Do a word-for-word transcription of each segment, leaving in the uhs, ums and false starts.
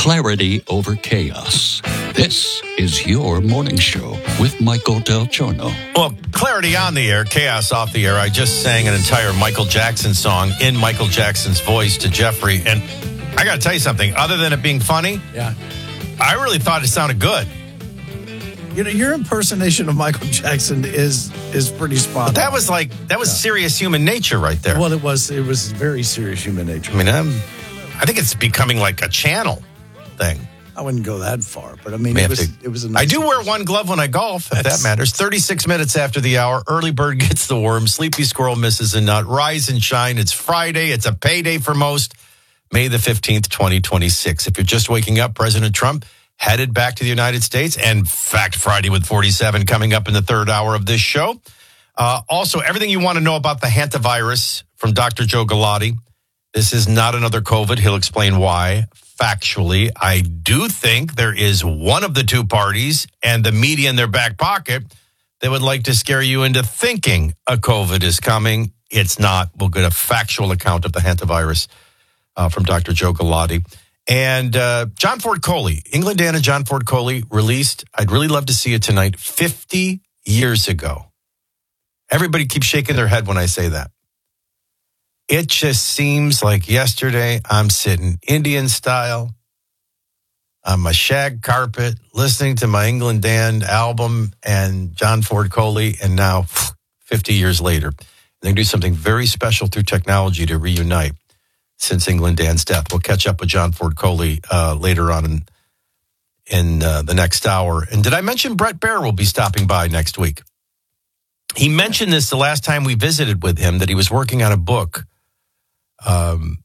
clarity over chaos. This is your morning show with Michael Del Giorno. Well, clarity on the air, chaos off the air. I just sang an entire Michael Jackson song in Michael Jackson's voice to Jeffrey. And I got to tell you something. Other than it being funny, yeah, I really thought it sounded good. You know, your impersonation of Michael Jackson is is pretty spot on. That was like, that was yeah. serious human nature right there. Well, it was, it was very serious human nature. I mean, I'm, I think it's becoming like a channel thing. I wouldn't go that far, but I mean, it was, to, it was a nice I do wear one glove when I golf, if that matters. thirty-six minutes after the hour, early bird gets the worm, sleepy squirrel misses a nut, rise and shine. It's Friday. It's a payday for most. May the fifteenth, twenty twenty-six. If you're just waking up, President Trump headed back to the United States, and Fact Friday with forty-seven coming up in the third hour of this show. Uh, also, everything you want to know about the hantavirus from Doctor Joe Galati. This is not another COVID. He'll explain why. Factually, I do think there is one of the two parties and the media in their back pocket that would like to scare you into thinking a COVID is coming. It's not. We'll get a factual account of the hantavirus uh, from Doctor Joe Galati. And uh, John Ford Coley, England Dan and John Ford Coley released, I'd really love to see it tonight, fifty years ago. Everybody keeps shaking their head when I say that. It just seems like yesterday I'm sitting Indian style on my shag carpet, listening to my England Dan album and John Ford Coley, and now fifty years later, they do something very special through technology to reunite since England Dan's death. We'll catch up with John Ford Coley uh, later on in, in uh, the next hour. And did I mention Brett Baer will be stopping by next week? He mentioned this the last time we visited with him, that he was working on a book. Um,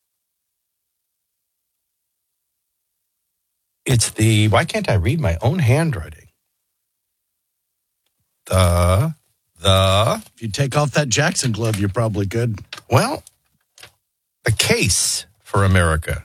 it's the, why can't I read my own handwriting? The, the. If you take off that Jackson glove, you're probably good. Well, the Case for America.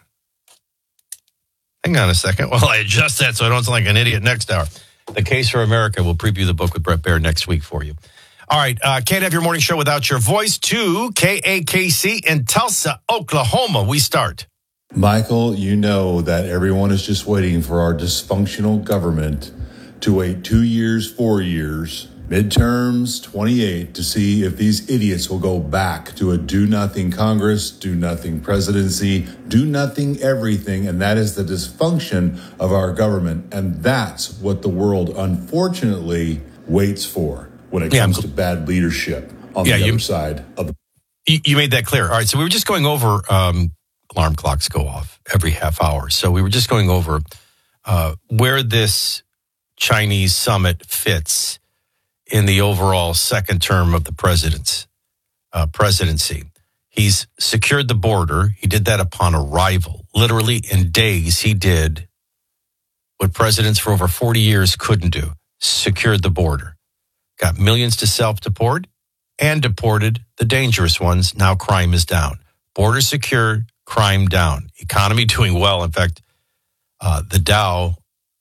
Hang on a second while I adjust that so I don't sound like an idiot next hour. The Case for America will preview the book with Brett Baer next week for you. All right, uh, can't have your morning show without your voice. To K A K C in Tulsa, Oklahoma, we start. Michael, you know that everyone is just waiting for our dysfunctional government to wait two years, four years, midterms, twenty-eight, to see if these idiots will go back to a do-nothing Congress, do-nothing presidency, do-nothing everything, and that is the dysfunction of our government. And that's what the world, unfortunately, waits for when it comes yeah, to bad leadership on yeah, the you, other side of the... You made that clear. All right, so we were just going over... Um, alarm clocks go off every half hour. So we were just going over uh, where this Chinese summit fits in the overall second term of the president's uh, presidency. He's secured the border. He did that upon arrival. Literally in days, he did what presidents for over forty years couldn't do. Secured the border. Got millions to self-deport and deported the dangerous ones. Now crime is down. Border secured, crime down. Economy doing well. In fact, uh, the Dow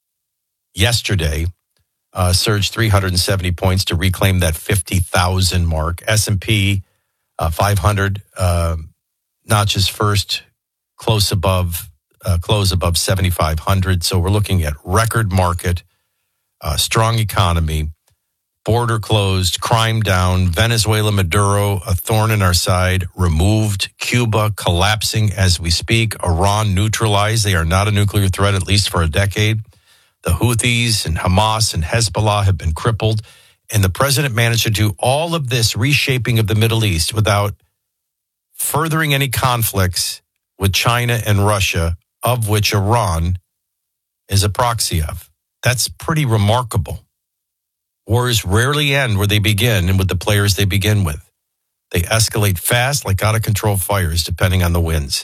yesterday Uh, surged three hundred seventy points to reclaim that fifty thousand mark. S and P uh, five hundred uh, notches first, close above, uh, close above seventy-five hundred. So we're looking at record market, uh, strong economy, border closed, crime down, Venezuela, Maduro, a thorn in our side, removed, Cuba collapsing as we speak, Iran neutralized. They are not a nuclear threat, at least for a decade. The Houthis and Hamas and Hezbollah have been crippled. And the president managed to do all of this reshaping of the Middle East without furthering any conflicts with China and Russia, of which Iran is a proxy of. That's pretty remarkable. Wars rarely end where they begin and with the players they begin with. They escalate fast like out-of-control fires, depending on the winds.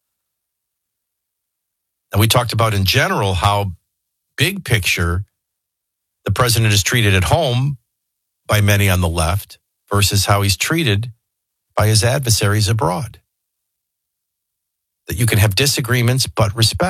And we talked about in general how big picture, the president is treated at home by many on the left versus how he's treated by his adversaries abroad. That you can have disagreements, but respect.